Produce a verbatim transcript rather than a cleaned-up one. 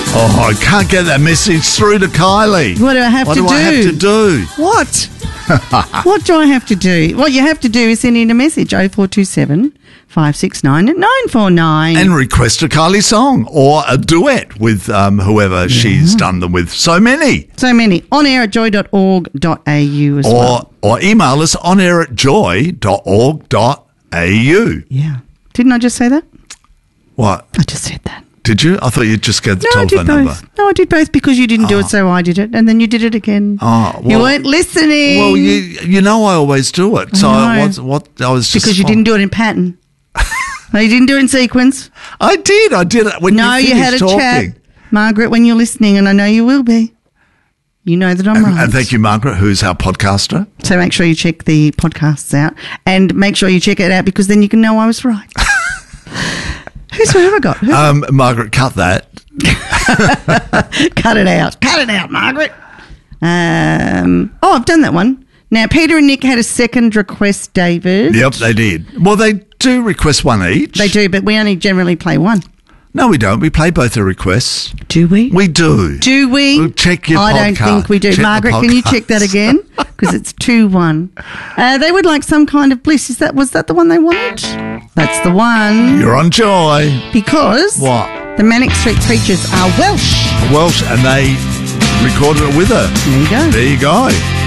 Oh, I can't get that message through to Kylie. What do I have what to do? do? I have to do? What? What do I have to do? What you have to do is send in a message, oh four two seven, five six nine, nine four nine. And request a Kylie song or a duet with um, whoever yeah. she's done them with. So many. So many. On air at joy dot org dot a u as or, well. Or email us on air at joy dot org dot a u. Yeah. Didn't I just say that? What? I just said that. Did you? I thought you just gave the no, telephone I did both. number. No, I did both because you didn't do oh. it, so I did it, and then you did it again. Oh, well, you weren't listening. Well, you you know I always do it. So I was, what I was just because you didn't do it in pattern. No, you didn't do it in sequence. I did. I did it when no, you you had a talking. chat, Margaret. When you're listening, and I know you will be. You know that I'm and, right. And thank you, Margaret, who's our podcaster. So make sure you check the podcasts out, and make sure you check it out because then you can know I was right. Who's who have I got? Who? Um, Margaret, cut that. Cut it out. Cut it out, Margaret. Um, oh, I've done that one. Now, Peter and Nick had a second request, David. Yep, they did. Well, they do request one each. They do, but we only generally play one. No, we don't. We play both the requests. Do we? We do. Do we? We'll check your I podcast. don't think we do. Check Margaret, can you check that again? Because it's two one. Uh, they would like Some Kind of Bliss. Is that Was that the one they wanted? That's the one. You're on Joy. Because what? The Manic Street Preachers are Welsh. Welsh, and they recorded it with her. There you go. There you go.